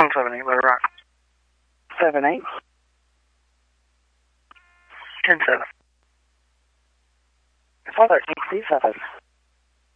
178, let it rock. 7-8. 10-7. Father, 8C7.